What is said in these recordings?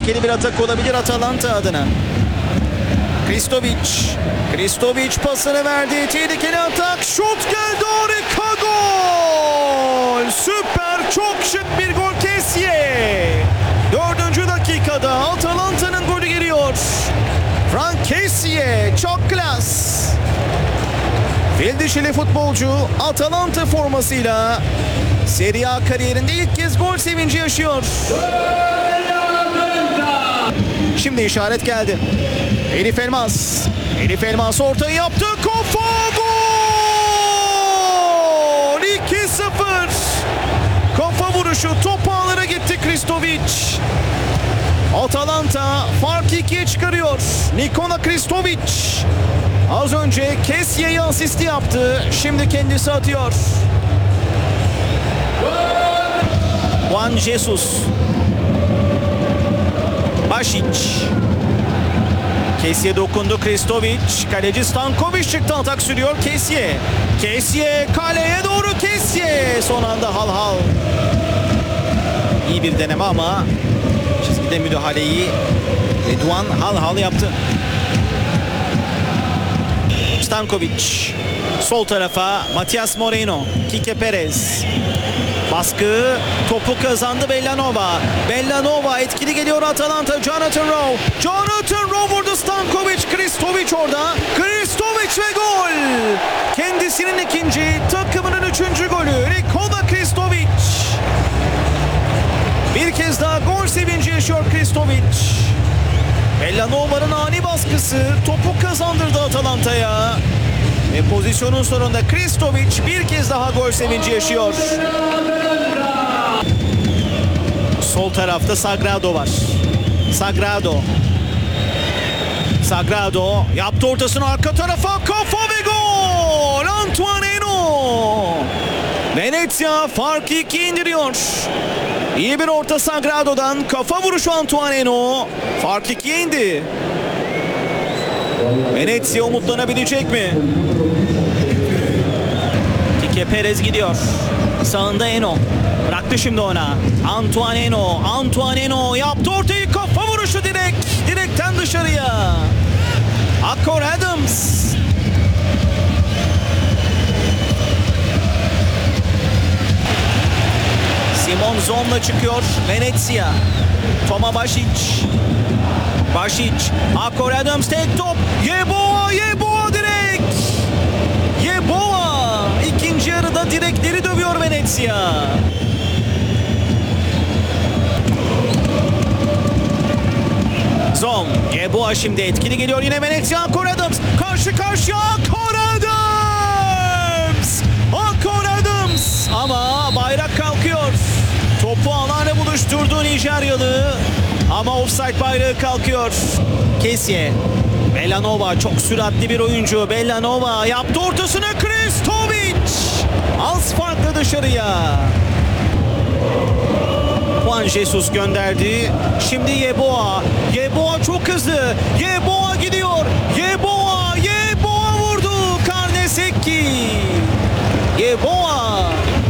tehlikeli bir atak olabilir Atalanta adına. Kristovic pasını verdi. Tehlikeli atak. Şut geldi. Harika gol. Süper. Çok şık bir gol Kessie. 4. dakikada Atalanta'nın golü geliyor. Franck Kessie çok klas. Fil dişili futbolcu Atalanta formasıyla Serie A kariyerinde ilk kez gol sevinci yaşıyor. Şimdi işaret geldi. Elif Elmas ortayı yaptı. Kafa gol! 2-0. Kafa vuruşu top ağlara gitti Kristovic. Atalanta farkı 2'ye çıkarıyor. Nikola Kristovic az önce Kessie'ye asisti yaptı. Şimdi kendisi atıyor. Juan Jesus. Basic. Kessie dokundu. Kristovic. Kaleci Stankovic çıktı. Atak sürüyor. Kessie kaleye doğru Kessie. Son anda hal. İyi bir deneme ama çizgide müdahaleyi Rıdvan hal yaptı. Stankovic. Sol tarafa Matias Moreno. Kike Perez. Baskı, topu kazandı Bellanova etkili geliyor Atalanta. Jonathan Rowe vurdu. Stankovic, Kristovic orada. Kristovic ve gol. Kendisinin ikinci, takımının 3. golü. Nikola Kristovic. Bir kez daha gol sevinci yaşıyor Kristovic. Bellanova'nın ani baskısı topu kazandırdı Atalanta'ya. Ve pozisyonun sonunda Kristovic bir kez daha gol sevinci yaşıyor. Sol tarafta Sagrado var. Sagrado yaptı ortasını arka tarafa. Kafa ve gol! Antoine Eno! Venezia farkı 2'ye indiriyor. İyi bir orta Sagrado'dan. Kafa vuruşu Antoine Eno. Fark 2'ye indi. Venezia umutlanabilecek mi? Kike Perez gidiyor. Sağında Eno. Bıraktı şimdi ona. Antoine Eno yaptı ortayı. Kafa vuruşu direkten dışarıya. Akor Adams. Simon Zon'la çıkıyor Venezia. Toma Basic. Akor Adams tek top. Yeboah direkt. Yeboah ikinci yarıda direkleri dövüyor Venezia. Zon. Yeboah şimdi etkili geliyor yine Venezia. Akor Adams karşı karşıya. Akor Adams ama bayrak kalkıyor. Topu alana buluşturdu Nijeryalı. Ama offside bayrağı kalkıyor. Kessie. Bellanova çok süratli bir oyuncu. Bellanova yaptı ortasını. Kristovic. Az farklı dışarıya. Juan Jesus gönderdi. Şimdi Yeboah çok hızlı. Yeboah gidiyor. Yeboah vurdu. Karnesecki. Yeboah.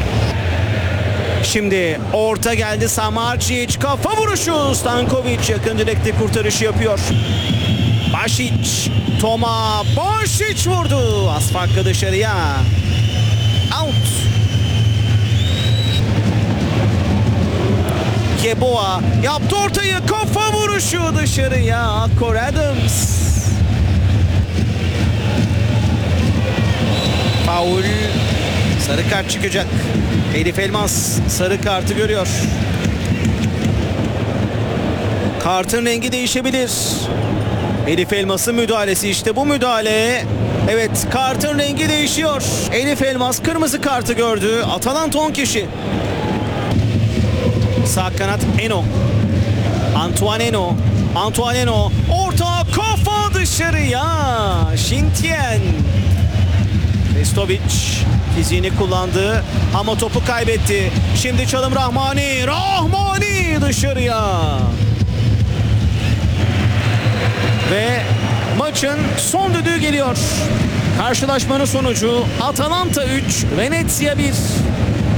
Şimdi orta geldi. Samardzic kafa vuruşu. Stankovic yakın direkte kurtarışı yapıyor. Basic vurdu. Az farklı dışarıya. Out. Yeboah yaptı ortayı. Kafa vuruşu dışarıya. Akor Adams. Faul. Sarı kart çıkacak. Elif Elmas sarı kartı görüyor. Kartın rengi değişebilir. Elif Elmas'ın müdahalesi, işte bu müdahale. Evet, kartın rengi değişiyor. Elif Elmas kırmızı kartı gördü. Atalanta 10 kişi. Sağ kanat Eno. Antoine Eno. Orta kafa dışarıya. Şintien. Kristovic fiziğini kullandı ama topu kaybetti. Şimdi çalım Rahmani dışarıya. Ve maçın son düdüğü geliyor. Karşılaşmanın sonucu Atalanta 3, Venezia 1.